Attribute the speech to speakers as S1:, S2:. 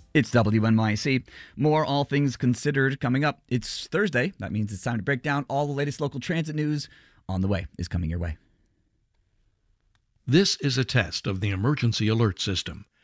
S1: It's WNYC. More All Things Considered coming up. It's Thursday. That means it's time to break down all the latest local transit news. On the Way is coming your way.
S2: This is a test of the emergency alert system.